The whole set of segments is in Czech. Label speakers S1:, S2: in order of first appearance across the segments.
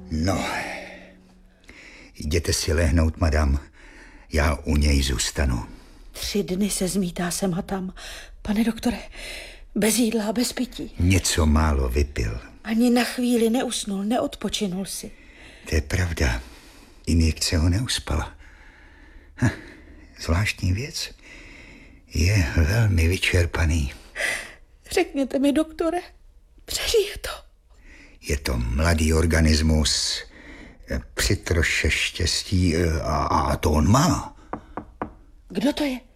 S1: No, jděte si lehnout, madam. Já u něj zůstanu.
S2: 3 dny se zmítá sem a tam. Pane doktore, bez jídla a bez pití.
S1: Něco málo vypil.
S2: Ani na chvíli neusnul, neodpočinul si.
S1: To je pravda. Injekce ho neuspala. Zvláštní věc. Je velmi vyčerpaný.
S2: Řekněte mi, doktore, přežije to.
S1: Je to mladý organismus. Při troše štěstí a to on má.
S2: Kdo to je?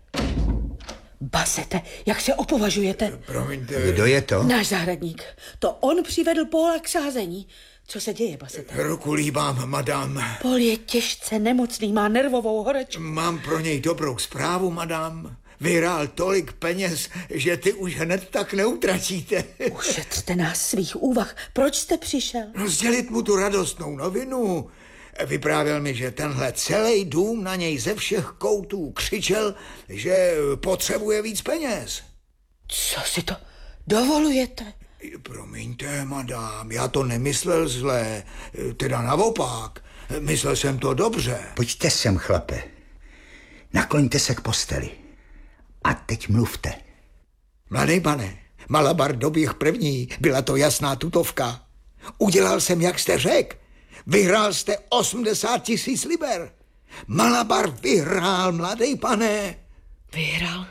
S2: Basete, jak se opovažujete?
S3: Promiňte.
S1: Kdo je to?
S2: Náš zahradník. To on přivedl Paula k sázení. Co se děje, Basete?
S3: Ruku líbám, madam.
S2: Paul je těžce nemocný, má nervovou horečku.
S3: Mám pro něj dobrou zprávu, madam. Vyhrál tolik peněz, že ty už hned tak neutratíte.
S2: Ušetřte nás svých úvah. Proč jste přišel?
S3: Sdělit mu tu radostnou novinu. Vyprávěl mi, že tenhle celý dům na něj ze všech koutů křičel, že potřebuje víc peněz.
S2: Co si to dovolujete?
S3: Promiňte, madam, já to nemyslel zle, teda naopak. Myslel jsem to dobře.
S1: Pojďte sem, chlape. Nakloňte se k posteli. A teď mluvte.
S3: Mladý pane, Malabar doběh první, byla to jasná tutovka. Udělal jsem, jak jste řekl. Vyhrál jste 80 000 liber. Malabar vyhrál, mladý pane.
S4: Vyhrál?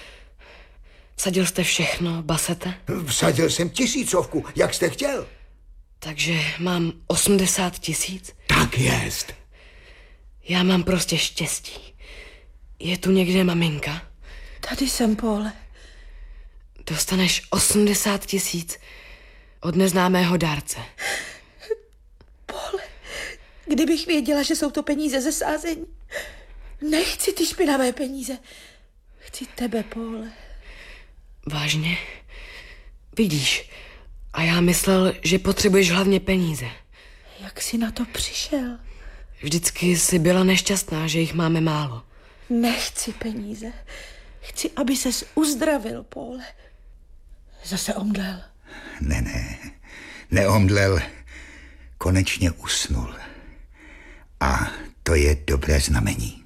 S4: Vsadil jste všechno, Basete?
S3: Vsadil jsem 1000, jak jste chtěl.
S4: Takže mám 80 000?
S3: Tak jest.
S4: Já mám prostě štěstí. Je tu někde maminka?
S2: Tady jsem, Paule.
S4: Dostaneš 80 000 od neznámého dárce.
S2: Paule, kdybych věděla, že jsou to peníze ze sázení. Nechci ty špinavé peníze. Chci tebe, Paule.
S4: Vážně? Vidíš, a já myslel, že potřebuješ hlavně peníze.
S2: Jak jsi na to přišel?
S4: Vždycky jsi byla nešťastná, že jich máme málo.
S2: Nechci peníze. Chci, aby ses uzdravil, Paule. Zase omdlel.
S1: Ne, neomdlel. Konečně usnul. A to je dobré znamení.